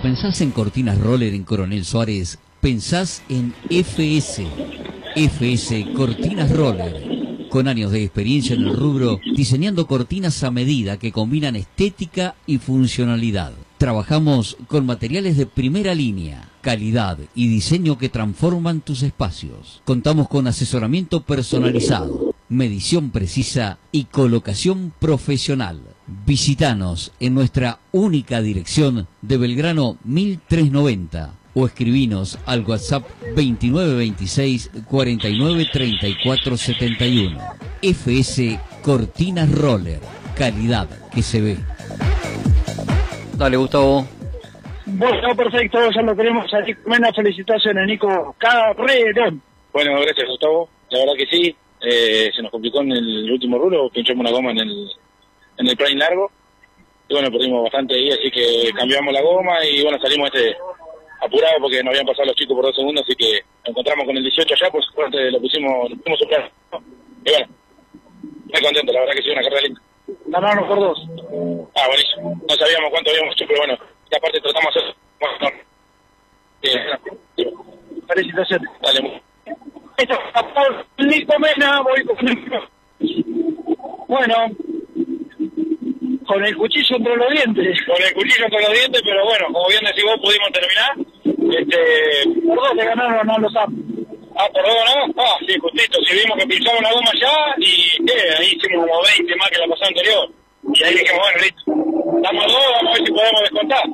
pensás en cortinas roller en Coronel Suárez, pensás en FS. FS Cortinas Roller. Con años de experiencia en el rubro, diseñando cortinas a medida que combinan estética y funcionalidad. Trabajamos con materiales de primera línea, calidad y diseño que transforman tus espacios. Contamos con asesoramiento personalizado, medición precisa y colocación profesional. Visítanos en nuestra única dirección de Belgrano 1390 o escribinos al WhatsApp 2926 49 34 71. FS Cortinas Roller, calidad que se ve. Dale, Gustavo. Bueno, perfecto, ya lo tenemos aquí. Buenas felicitaciones, Nico Carrerón. Bueno, gracias, Gustavo. La verdad que sí, se nos complicó en el último rulo, pinchamos una goma en el prime largo. Y bueno, perdimos bastante ahí, así que cambiamos la goma y bueno, salimos apurado porque nos habían pasado los chicos por 2 segundos, así que nos encontramos con el 18 allá, por suerte lo pusimos superar. Y bueno, muy contento, la verdad que sí, una carrera linda. Ganaron por 2. Ah, buenísimo. No sabíamos cuánto habíamos hecho, pero bueno, y aparte tratamos de hacer... Bueno, felicitaciones. Dale. Esto es por Nico Mena, voy con... Bueno, con el cuchillo entre los dientes. Con el cuchillo entre los dientes, pero bueno, como bien decís vos, pudimos terminar. Por 2 le ganaron a los AM. Ah, por 2 ganamos. Ah, sí, justito. Si vimos que pinchamos la goma ya y ahí hicimos como 20 más que la pasada anterior. Y ahí dijimos, bueno, listo. Damos 2, vamos a ver si podemos descontar.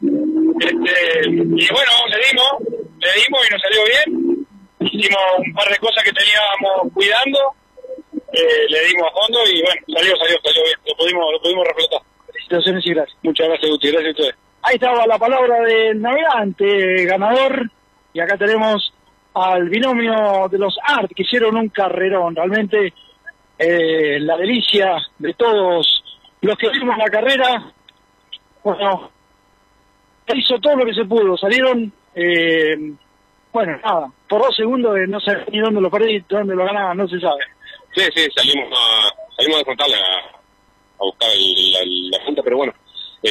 Y bueno, le dimos y nos salió bien. Hicimos un par de cosas que teníamos cuidando. Le dimos a fondo y bueno, salió bien. Lo pudimos reflotar. Felicitaciones y gracias. Muchas gracias, Guti. Gracias a ustedes. Ahí estaba la palabra del navegante ganador. Y acá tenemos al binomio de los ART que hicieron un carrerón. Realmente la delicia de todos los que vimos la carrera. Bueno, hizo todo lo que se pudo. Salieron, bueno, nada, por 2 segundos no sé ni dónde lo perdí, dónde lo ganaban, no se sabe. Sí, salimos a contarle a buscar la punta, pero bueno,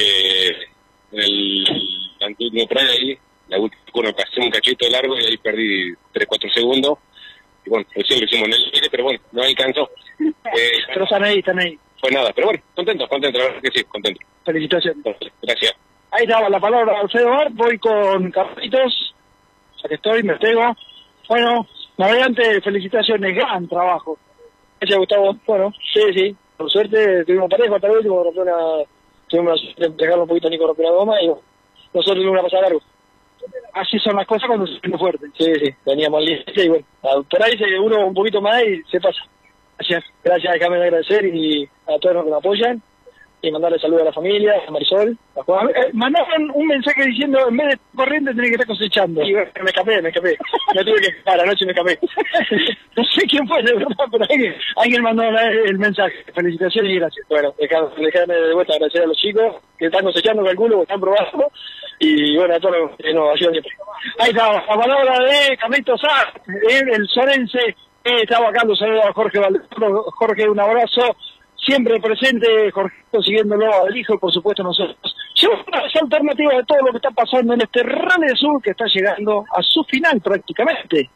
en el último tramo ahí, la última curva pasé un cachito de largo y ahí perdí 3-4 segundos. Y bueno, recién lo hicimos en el aire, pero bueno, no alcanzó. Pero están ahí. Fue nada, pero bueno, contento, la verdad que sí, contento. Felicitaciones. Gracias. Ahí estaba la palabra de Alfredo Art, voy con Carlitos, ya que estoy, me pego. Bueno, navegante, felicitaciones, gran trabajo. Gracias, Gustavo. Bueno, sí, por suerte tuvimos pareja, tal vez tuvimos la suerte de dejarlo un poquito a Nico romper la goma y nosotros tuvimos una pasada larga. Así son las cosas cuando se viene fuerte. Sí, veníamos listos y bueno, por ahí se uno un poquito más y se pasa. Gracias, déjame de agradecer y a todos los que me apoyan y mandarle saludos a la familia, a Marisol, a Juan. Mandaron un mensaje diciendo en vez de corriente tenés que estar cosechando. Y bueno, me escapé. Me tuve que escapar, anoche me escapé. No sé quién fue, de verdad, pero alguien mandó el mensaje. Felicitaciones y gracias. Bueno, déjame de vuelta agradecer a los chicos que están cosechando, calculo, que están probando. Y bueno, a todos los que nos ayudan siempre. Ahí está, la palabra de Carlitos Sá, el sorense. Estaba acá, los saludos a Jorge Valdez. Jorge, un abrazo. Siempre presente, Jorge, siguiéndolo al hijo y por supuesto nosotros. Llevamos una alternativa de todo lo que está pasando en este Rally Sur que está llegando a su final prácticamente.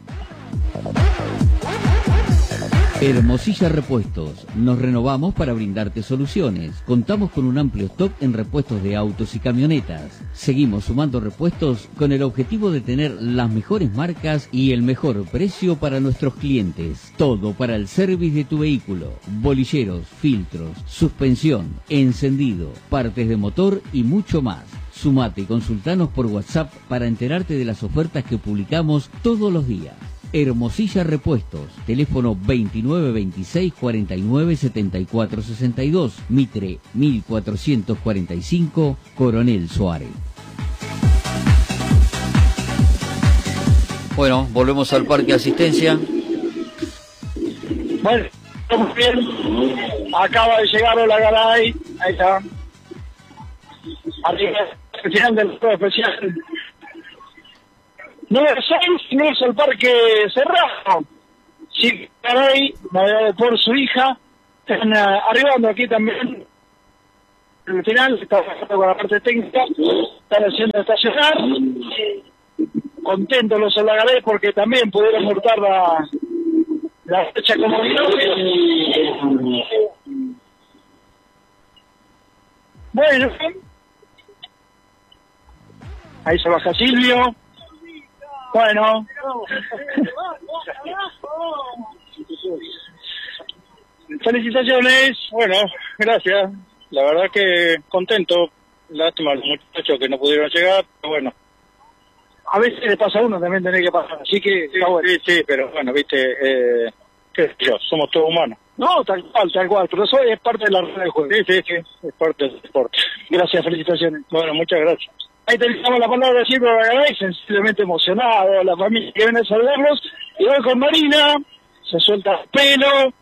Hermosilla Repuestos. Nos renovamos para brindarte soluciones. Contamos con un amplio stock en repuestos de autos y camionetas. Seguimos sumando repuestos con el objetivo de tener las mejores marcas y el mejor precio para nuestros clientes. Todo para el service de tu vehículo. Bolilleros, filtros, suspensión, encendido, partes de motor y mucho más. Sumate y consultanos por WhatsApp para enterarte de las ofertas que publicamos todos los días. Hermosilla Repuestos, teléfono 2926 49 74 62, Mitre 1445, Coronel Suárez. Bueno, volvemos al parque asistencia. Bueno, estamos bien. Acaba de llegar Olagaray. Ahí está. Arriba, el final del juego especial. 9-6, no es el parque cerrado. Sí, Garay, navegado por su hija. Están arribando aquí también el final, está trabajando con la parte técnica, están haciendo estacionar. Contentos los Solagaray porque también pudieron cortar la fecha como bueno, ahí se baja Silvio. Bueno, felicitaciones. Bueno, gracias. La verdad que contento. Lástima a los muchachos que no pudieron llegar, pero bueno. A veces le pasa a uno, también tiene que pasar, así que sí, bueno. Sí, pero bueno, viste, qué sé yo, somos todos humanos. No, tal cual, pero eso es parte de la regla del juego. Sí, es parte del deporte. Gracias, felicitaciones. Bueno, muchas gracias. Ahí tenemos la palabra de Silvio Solagaray, sensiblemente emocionado, la familia que viene a saludarlos, y voy con Marina, se suelta el pelo,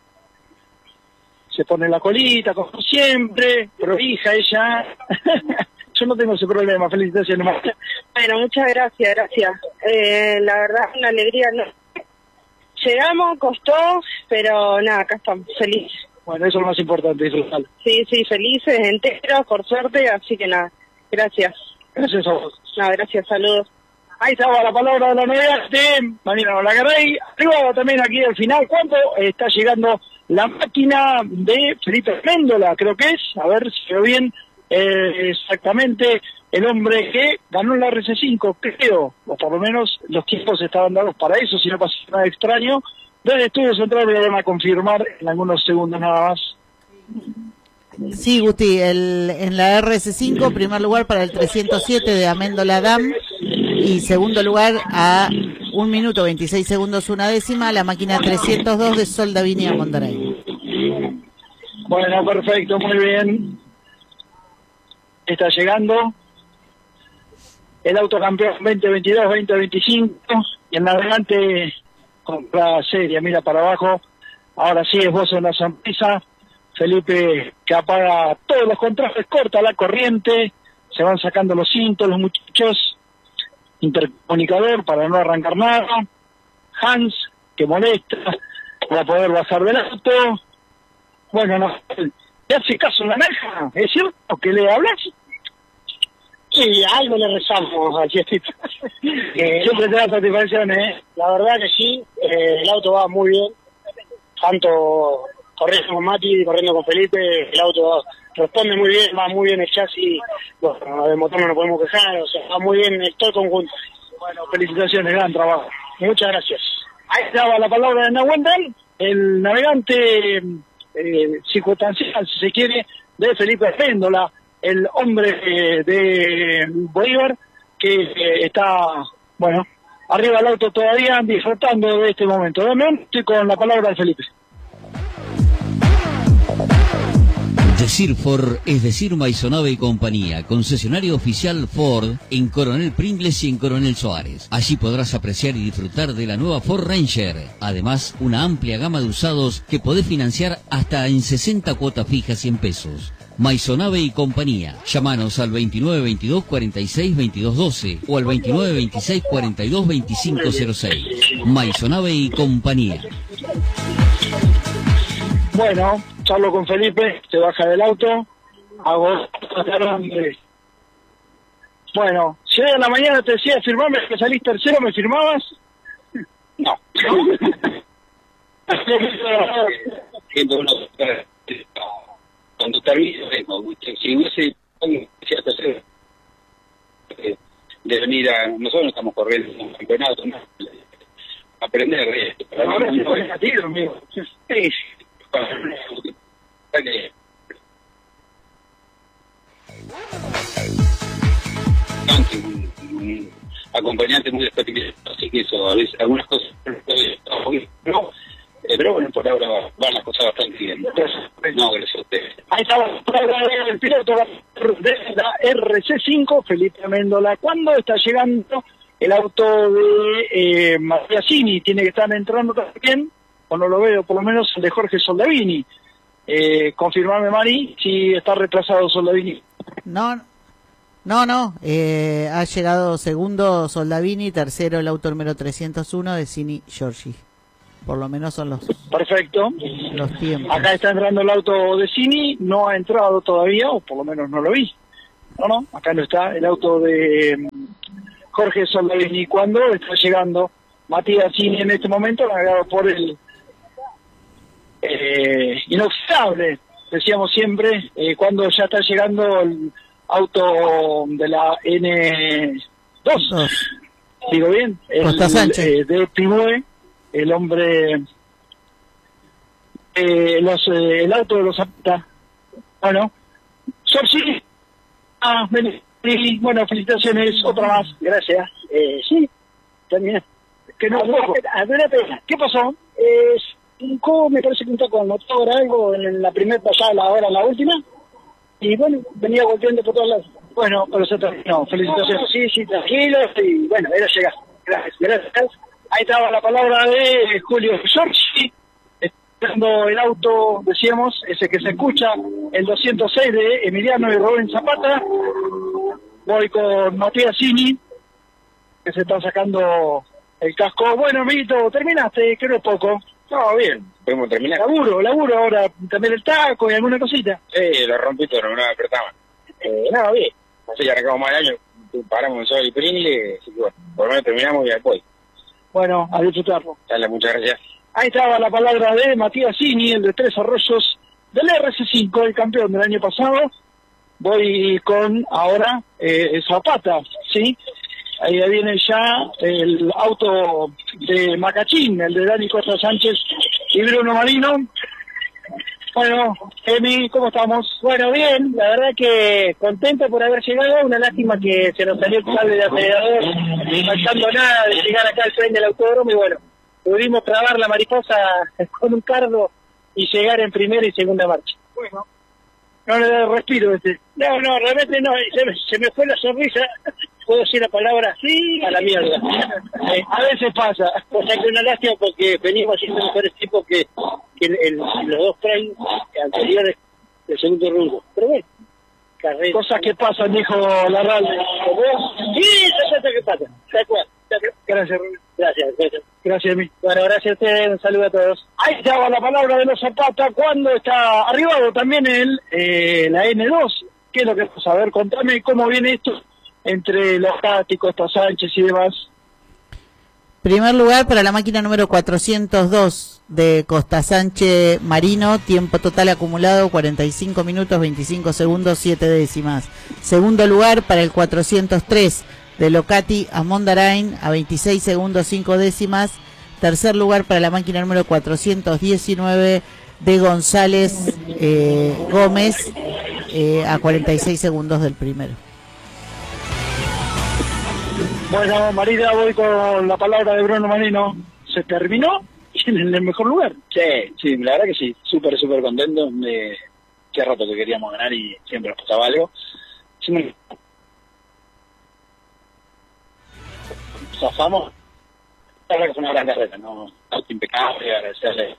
se pone la colita, como siempre, prolija ella. Yo no tengo ese problema, felicitaciones. Bueno, muchas gracias. La verdad, una alegría. No. Llegamos, costó, pero nada, acá estamos, felices. Bueno, eso es lo más importante, disfrutar. Sí, felices, enteros, por suerte, así que nada, gracias. Gracias a vos. Nada, gracias, saludos. Ahí estaba la palabra de la novedad de Marina Solagaray. Arriba también aquí al final, ¿cuánto está llegando la máquina de Felipe Méndola? Creo que es, a ver si veo bien. Exactamente el hombre que ganó la RC5, creo, o por lo menos los tiempos estaban dados para eso, si no pasa nada extraño. Desde Estudio Central le van a confirmar en algunos segundos nada más. Sí, Gusti, en la RC5, primer lugar para el 307 de Améndola Dam y segundo lugar a 1 minuto 26 segundos una décima, la máquina 302 de Soldavini a Mondaray. Bueno, perfecto, muy bien. Está llegando el autocampeón 2022-2025 y en adelante compra seria, mira para abajo. Ahora sí es voz en la sonrisa. Felipe que apaga todos los contrastes, corta la corriente, se van sacando los cintos los muchachos. Intercomunicador para no arrancar nada. Hans que molesta para poder bajar del auto. Bueno, no. ¿Le hace caso la naranja? ¿Es cierto que le hablas? Sí, algo le rezamos al Chiespito. Siempre te da satisfacción, ¿eh? La verdad que sí, el auto va muy bien. Tanto corriendo con Mati, corriendo con Felipe, el auto responde muy bien, va muy bien el chasis. Bueno, del motor no nos podemos quejar, o sea, va muy bien todo el conjunto. Bueno, felicitaciones, gran trabajo. Muchas gracias. Ahí estaba la palabra de Nahuel, el navegante circunstancial, si se quiere, de Felipe Méndola, el hombre de Bolívar, que está, bueno, arriba del auto todavía, disfrutando de este momento. Dame, estoy con la palabra de Felipe. Decir Ford es decir Maisonave y compañía, concesionario oficial Ford en Coronel Pringles y en Coronel Suárez. Allí podrás apreciar y disfrutar de la nueva Ford Ranger. Además, una amplia gama de usados que podés financiar hasta en 60 cuotas fijas 100 pesos. Maisonave y compañía. Llámanos al 2922 46 22 12 o al 2926 42 25 06. Maisonave y compañía. Bueno, charlo con Felipe, se baja del auto, hago... Bueno, si hoy a la mañana te decía firmarme que salís tercero, ¿me firmabas? No. Cuando termine, si hubiese tercero, de venir a... Nosotros no estamos corriendo un campeonato, ¿no? Aprender esto. Ahora se pone a tiro, amigo. Sí. Un acompañante muy despectivo, así que eso, a veces algunas cosas no, pero bueno, por ahora van las cosas bastante bien. No, gracias a ustedes. Ahí estaba el piloto de la RC5, Felipe Méndola. ¿Cuándo está llegando el auto de Mattiasini? Tiene que estar entrando también, o no lo veo, por lo menos el de Jorge Soldavini. Confirmame, Mari, si está retrasado Soldavini. No, ha llegado segundo Soldavini, tercero el auto número 301 de Cini Giorgi. Por lo menos son Perfecto. los tiempos. Acá está entrando el auto de Cini, no ha entrado todavía, o por lo menos no lo vi. No, acá no está el auto de Jorge Soldavini. Cuando está llegando Matías Cini en este momento, navegado por el inoxidable, decíamos siempre, cuando ya está llegando el auto de la N2. Digo bien, Costa Sánchez. De Pimue, el hombre, el auto de los Zapata. Bueno, Sorsi, bueno, felicitaciones, otra más, gracias. Sí, también. Que no, ¿qué pasó? Me parece que un toco el motor, algo en la primera pasada, ahora en la última, y bueno, venía golpeando por todos lados. Bueno, pero se terminó, felicitaciones. Sí, tranquilos, y bueno, era llegar. Gracias. Ahí estaba la palabra de Julio Giorgi, esperando el auto, decíamos, ese que se escucha, el 206 de Emiliano y Rubén Zapata. Voy con Matías Cini, que se está sacando el casco. Bueno, amiguito, terminaste, creo poco. No, bien, podemos terminar. Laburo ahora, también el taco y alguna cosita. Sí, lo rompí todo, no me apretaba. Nada, bien. Así ya arrancamos mal el año, paramos en Sol y Pringle, así que bueno, por lo menos terminamos y después. Bueno, a disfrutarlo. Dale, muchas gracias. Ahí estaba la palabra de Matías Cini, el de Tres Arroyos del RC5, el campeón del año pasado. Voy con ahora Zapata, ¿sí? Ahí viene ya el auto de Macachín, el de Dani Costa Sánchez y Bruno Marino. Bueno, Emi, ¿cómo estamos? Bueno, bien, la verdad que contento por haber llegado, una lástima que se nos salió el cable de acelerador, faltando nada de llegar acá al tren del autódromo y bueno, pudimos trabar la mariposa con un cardo y llegar en primera y segunda marcha. Bueno, no le da respiro No, realmente no, se me fue la sonrisa, puedo decir la palabra sí a la mierda. A veces pasa. O sea que una lástima porque venimos haciendo mejores tipos que los dos trains anteriores del segundo rumbo. Pero bueno, carrera. Cosas que pasan, dijo Larralde. Sí, cosas que pasan. Tal cual. Gracias, Rubén. Gracias, Emi. Bueno, gracias a ustedes, un saludo a todos. Ahí estaba la palabra de los Zapata cuando está arribado también la N2. ¿Qué es lo que vamos a ver? Contame cómo viene esto entre los Cati, Costa Sánchez y demás. Primer lugar para la máquina número 402 de Costa Sánchez Marino, tiempo total acumulado 45 minutos 25 segundos 7 décimas. Segundo lugar para el 403 de Locati Amondarain a 26 segundos 5 décimas. Tercer lugar para la máquina número 419 de González Gómez a 46 segundos del primero. Bueno, Marida, voy con la palabra de Bruno Marino. ¿Se terminó? ¿En el mejor lugar? Sí, la verdad que sí, súper contento. Qué rato que queríamos ganar y siempre nos pasaba algo. Sí, zafamos. La verdad que fue una gran carrera, ¿no? Auto impecable, agradecerle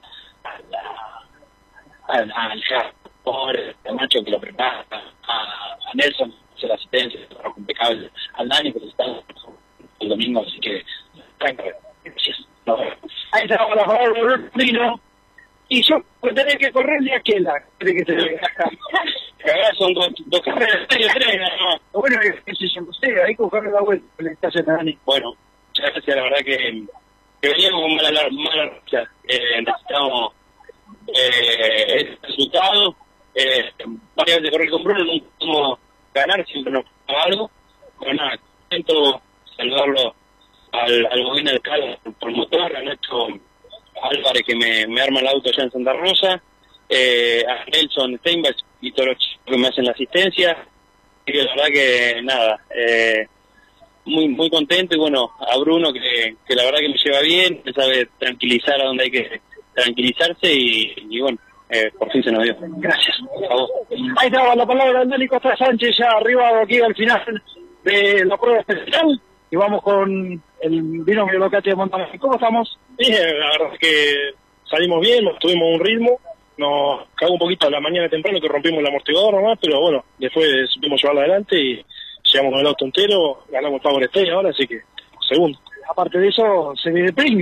al Macho que lo prepara, a Nelson, que la asistencia, el trabajo impecable, al Dani que se está el domingo, así que tranquilo. Gracias. Ahí está la palabra de Bruno Marino. Y yo tendré que correr el día que la que se son dos carreras, tres, ¿no? Bueno, hay que buscarle la vuelta que le está haciendo a Dani. Bueno, muchas gracias, la verdad que veníamos con mala racha, necesitamos el resultado, varias veces correr con Bruno, no pudimos ganar, siempre nos pasaba algo, pero nada, intento saludarlo al gobierno del Cala por motor, a Nacho Álvarez que me arma el auto allá en Santa Rosa, a Nelson Steinbach y todos los chicos que me hacen la asistencia, y la verdad que nada, muy contento, y bueno, a Bruno que la verdad que me lleva bien, que sabe tranquilizar a donde hay que tranquilizarse y bueno, por fin se nos dio. Gracias. Por favor. Ahí estaba la palabra de Dani Costa Sánchez, ya arribado aquí al final de la prueba especial, y vamos con el binomio Locati de Montaña. ¿Cómo estamos? Bien, la verdad es que salimos bien, tuvimos un ritmo, nos cagó un poquito a la mañana temprano que rompimos el amortiguador nomás, pero bueno, después supimos llevarlo adelante y llegamos con el auto entero, ganamos el Power Stage ahora, así que segundo. Aparte de eso, se viene Pringle. Sí,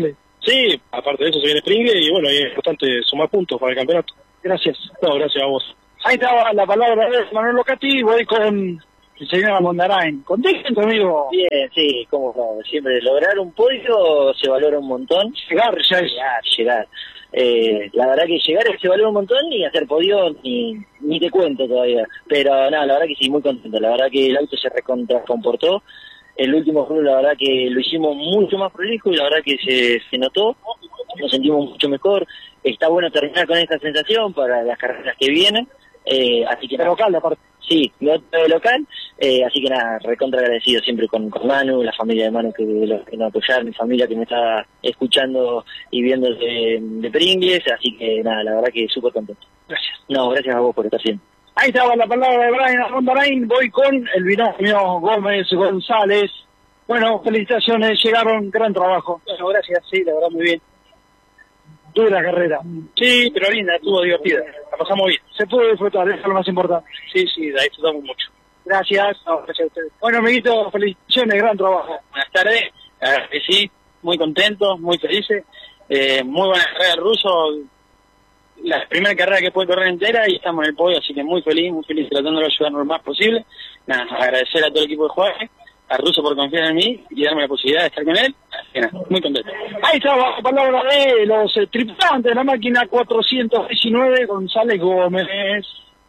Sí, aparte de eso se viene Pringle y bueno, y es importante sumar puntos para el campeonato. Gracias. No, gracias a vos. Ahí estaba la palabra de Manuel Locati, voy con el señor Mondarain. ¿Contento, amigo? Bien, sí, como no, siempre lograr un podio se valora un montón. Llegar ya es... Llegar. La verdad que llegar se valora un montón y hacer podio ni te cuento todavía. Pero nada, la verdad que sí, muy contento. La verdad que el auto se recontra comportó. El último giro, la verdad que lo hicimos mucho más prolijo y la verdad que se notó. Nos sentimos mucho mejor. Está bueno terminar con esta sensación para las carreras que vienen. Así que nada, local, aparte. Sí, de local, así que nada, recontra agradecido siempre con Manu, la familia de Manu que nos apoyaron, mi familia que me está escuchando y viendo de Pringles, así que nada, la verdad que súper contento. Gracias. No, gracias a vos por estar siempre. Ahí estaba la palabra de Brian Mondarain, voy con el binomio Gómez-González. Bueno, felicitaciones, llegaron, gran trabajo. Bueno, gracias, sí, la verdad muy bien. Dura carrera. Sí, pero linda, estuvo divertida, la pasamos bien. Se pudo disfrutar, eso es lo más importante. Sí, sí, la disfrutamos mucho. Gracias. No, gracias a ustedes. Bueno, amiguito, felicitaciones, gran trabajo. Buenas tardes, sí, muy contentos, muy felices. Muy buena carrera del ruso, la primera carrera que pude correr entera y estamos en el podio, así que muy feliz, tratando de ayudarnos lo más posible. Nada, agradecer a todo el equipo de jugadores, a Russo por confiar en mí y darme la posibilidad de estar con él. Así que nada, muy contento. Ahí estaba la palabra de los tripulantes de la máquina 419, González Gómez.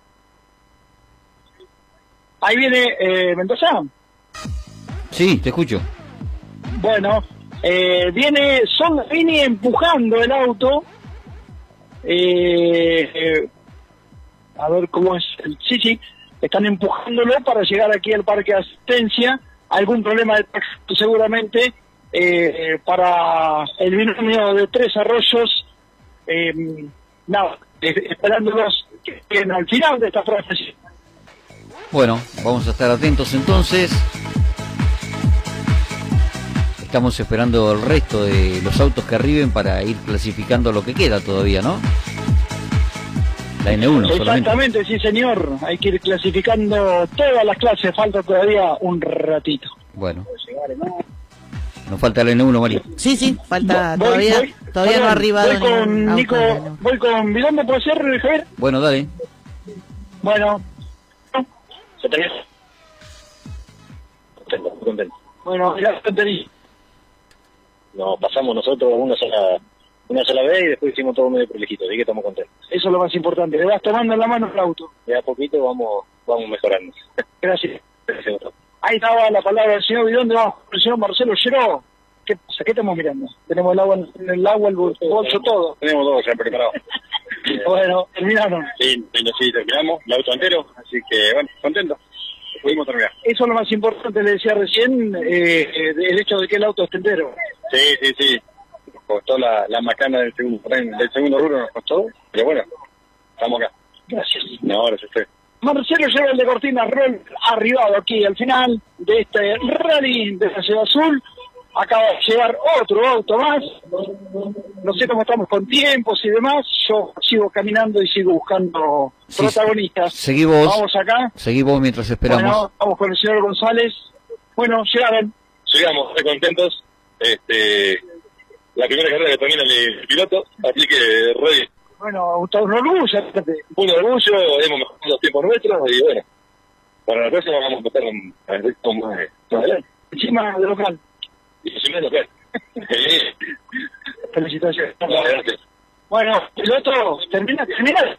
Ahí viene Mendoza. Sí, te escucho. Bueno, viene Soldini empujando el auto. A ver cómo es. Sí, están empujándolo para llegar aquí al parque de asistencia. Algún problema de tránsito seguramente para el binomio de Tres Arroyos. Nada, esperándolos que lleguen al final de esta prueba. Bueno, vamos a estar atentos entonces. Estamos esperando el resto de los autos que arriben para ir clasificando lo que queda todavía, ¿no? La N1 solamente. Exactamente, sí señor. Hay que ir clasificando todas las clases. Falta todavía un ratito. Bueno. Nos falta la N1, María. Sí, falta Voy, todavía no ha arribado voy con ningún Nico, auto. voy con Bidón, ¿puede ser, Javier? Bueno, dale. Bueno, ¿Se terminó? Contento. bueno, ya te Nos pasamos nosotros una sola vez y después hicimos todo medio prolijito, así que estamos contentos. Eso es lo más importante. Le vas tomando en la mano el auto. De a poquito vamos mejorando. Gracias. Gracias, Gustavo. Ahí estaba la palabra del señor Bidón, vamos con el señor Marcelo Lleró. ¿Qué pasa? ¿Qué estamos mirando? Tenemos el agua en el agua, el bolso, todo. Tenemos todo ya preparado. Bueno, terminaron. Sí, terminamos, el auto entero, así que bueno, contentos. Pudimos terminar. Eso es lo más importante, le decía recién, el hecho de que el auto esté entero. Sí. Nos costó la macana del segundo rubro, nos costó, pero bueno, estamos acá. Gracias. No, gracias a usted. Marcelo lleva el de Cortinas Roll arribado aquí al final de este rally de la Ciudad Azul. Acaba de llegar otro auto más. No sé cómo estamos con tiempos y demás. Yo sigo caminando y sigo buscando protagonistas. Seguí vos. Vamos acá. Seguí vos mientras esperamos. Bueno, vamos con el señor González. Bueno, llegaron. Llegamos, muy contentos. La primera carrera que termina el piloto, así que ready. Bueno, Gustavo, un orgullo. Un orgullo, hemos mejorado los tiempos nuestros y bueno, para la próxima vamos a empezar a ver cómo más adelante. Encima de local. Y si no, local. Felicitaciones. Adelante. Bueno, piloto, terminaste.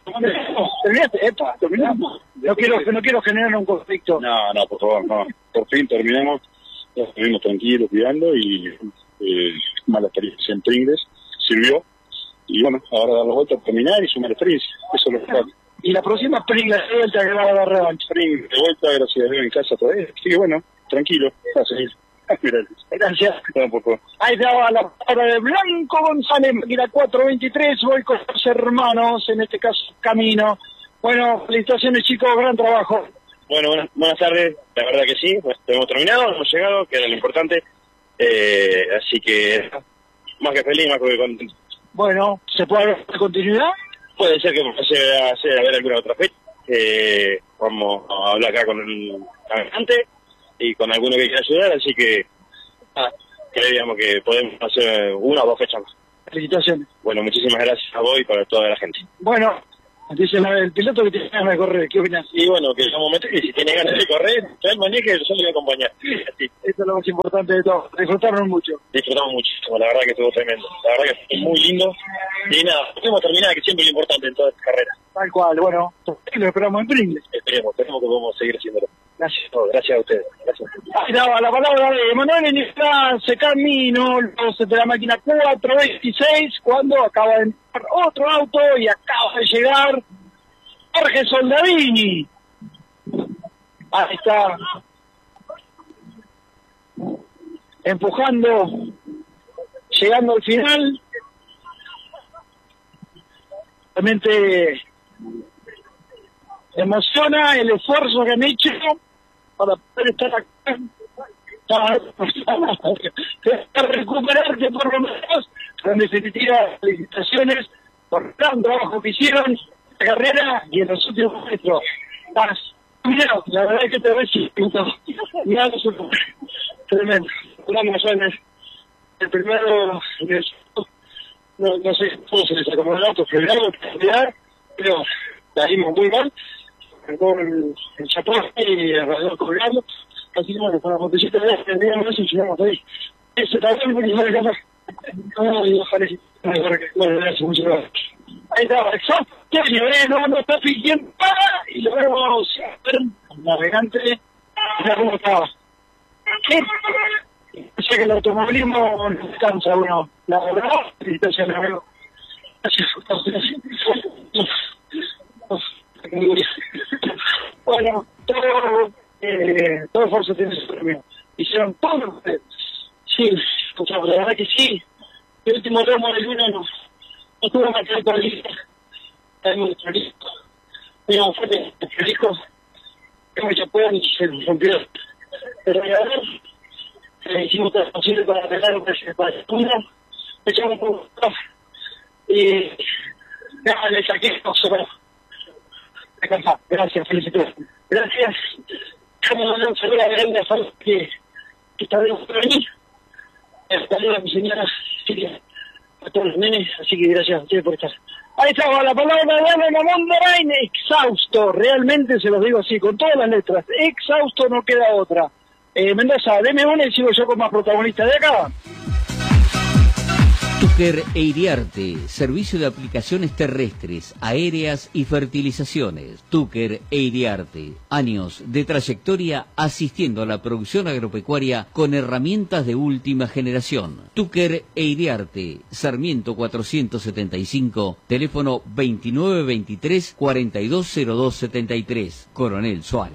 Terminamos. No quiero generar un conflicto. No, por favor, no. Por fin terminamos, ya estuvimos tranquilos cuidando y mala experiencia en Pringles sirvió. Y bueno, ahora dar la vuelta, terminar y sumar experiencia. Eso es lo que falta. Y la próxima Pringles de vuelta que va a dar revancha. Pringles de vuelta, gracias a Dios en casa todavía. Así que bueno, tranquilo, a seguir. Gracias. No, por favor. Ahí estaba la palabra de Blanco González, máquina 423, voy con los hermanos, en este caso Camino. Bueno, felicitaciones chicos, gran trabajo. Bueno, buenas tardes, la verdad que sí, pues hemos terminado, hemos llegado, que era lo importante, así que más que feliz, más que contento. Bueno, ¿se puede hablar de continuidad? Puede ser que pase a haber alguna otra fecha, vamos a hablar acá con el cantante y con alguno que quiera ayudar, así que creíamos que podemos hacer una o dos fechas más. Felicitaciones. Bueno, muchísimas gracias a vos y para toda la gente. Bueno, dice el piloto que tiene ganas de correr, ¿qué opinas? Y bueno, que es un momento que si tiene ganas de correr, ya el maneje, yo le voy a acompañar. Así. Esto es lo más importante de todo, disfrutaron mucho. Disfrutamos muchísimo, la verdad que estuvo tremendo. La verdad que fue muy lindo. Y nada, podemos terminar, que siempre es lo importante en toda esta carrera. Tal cual, bueno, lo esperamos en Pringles. Esperemos que podamos seguir haciéndolo. Gracias. No, gracias a ustedes. Gracias. Ahí daba la palabra de Manuel Nicolás Camino, los de la máquina 426, cuando acaba de entrar otro auto y acaba de llegar Jorge Soldavini. Ahí está. Empujando, llegando al final. Realmente emociona el esfuerzo que han hecho para poder estar acá, para recuperarte por lo menos, pero en definitiva, felicitaciones por el gran trabajo que hicieron en la carrera y en los últimos metros. Mira, la verdad es que te ves mira, tremendo. El primero, no sé cómo se les acomodó el auto, pero la dimos muy mal, con el chapón y el radiador colgando, así que bueno, con la botellita de agua, teníamos y llegamos ahí. Eso también porque no le capaz. Bueno, gracias, muchas gracias. Ahí estaba, exacto, que no está pidiendo nada, y lo vemos a ver, navegante, mira cómo estaba. O sea que el automovilismo no descansa uno, la verdad, felicitaciones, amigo. Gracias, bueno, todo esfuerzo tiene su premio. Hicieron todo lo que... Sí, la verdad que sí. El último ramo del uno no estuvo marcado por el lista. Tenemos nuestro disco. Teníamos fuerte nuestro disco. Como ya puedan, se rompió el radiador. Hicimos todo lo posible para arreglarlo para la segunda. Echamos un poco y nada, le saqué cosa para descansar. Gracias, felicitaciones. Gracias. Estamos dando un saludo a la grande Farsa que está de por ahí. Saludos a mi señora Silvia, a todos los nenes, así que gracias a ustedes por estar. Ahí estaba la palabra de Ana Mamón Morain, exhausto, realmente se los digo así, con todas las letras, exhausto, no queda otra. Mendoza, deme una y sigo yo con más protagonistas de acá. Tucker e Iriarte, servicio de aplicaciones terrestres, aéreas y fertilizaciones. Tucker e Iriarte, años de trayectoria asistiendo a la producción agropecuaria con herramientas de última generación. Tucker e Iriarte, Sarmiento 475, teléfono 2923-420273, Coronel Suárez.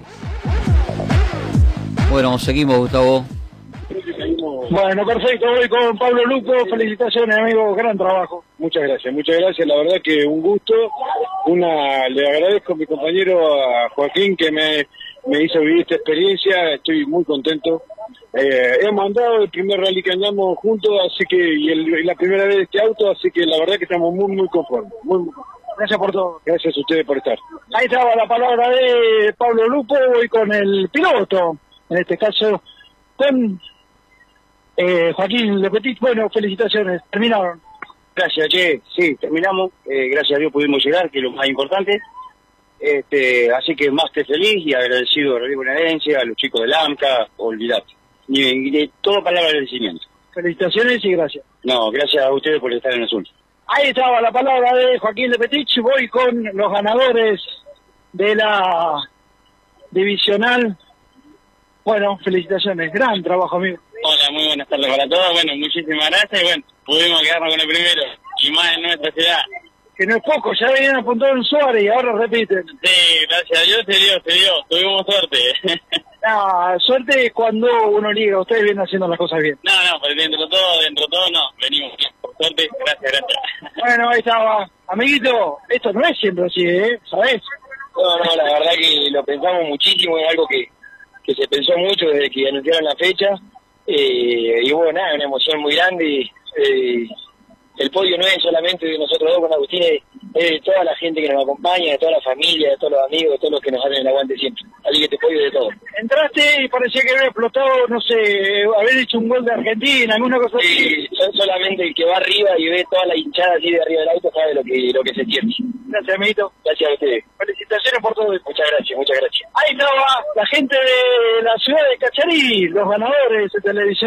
Bueno, seguimos, Gustavo. Bueno, perfecto, voy con Pablo Luco, felicitaciones amigo, gran trabajo. Muchas gracias, la verdad que un gusto, le agradezco a mi compañero a Joaquín que me hizo vivir esta experiencia, estoy muy contento. Hemos andado el primer rally que andamos juntos, así que, y la primera vez de este auto, así que la verdad que estamos muy conformes, muy Gracias por todo. Gracias a ustedes por estar. Ahí estaba la palabra de Pablo Luco, voy con el piloto, en este caso, con... Joaquín Lepetit, bueno, felicitaciones, terminaron. Gracias, Che, sí, terminamos, gracias a Dios pudimos llegar, que es lo más importante, así que más que feliz y agradecido a Radio Bonaerense, a los chicos del AMCA, olvidate, y de todo palabra de agradecimiento. Felicitaciones y gracias. No, gracias a ustedes por estar en el asunto. Ahí estaba la palabra de Joaquín Lepetit, voy con los ganadores de la divisional. Bueno, felicitaciones, gran trabajo, amigo. Hola, muy buenas tardes para todos. Bueno, muchísimas gracias y bueno, pudimos quedarnos con el primero y más en nuestra ciudad. Que no es poco, ya venían apuntado en Suárez y ahora repiten. Sí, gracias a Dios se dio, tuvimos suerte. Suerte es cuando uno liga, ustedes vienen haciendo las cosas bien. No, pero dentro de todo no, venimos bien, por suerte, gracias. Bueno, ahí estaba. Amiguito, esto no es siempre así, ¿sabés? No, la verdad que lo pensamos muchísimo, es algo que se pensó mucho desde que anunciaron la fecha. Y bueno, nada, una emoción muy grande el podio no es solamente de nosotros dos con Agustín, es de toda la gente que nos acompaña, de toda la familia, de todos los amigos, de todos los que nos hacen el aguante siempre. Así que este podio de todo. Entraste y parecía que había explotado, no sé, haber hecho un gol de Argentina, alguna cosa así. Sí, solamente el que va arriba y ve toda la hinchada así de arriba del auto sabe lo que se siente. Gracias, amiguito. Gracias a ustedes. Felicitaciones por todo esto. Muchas gracias, muchas gracias. Ahí estaba la gente de la ciudad de Cacharí, los ganadores de televisión.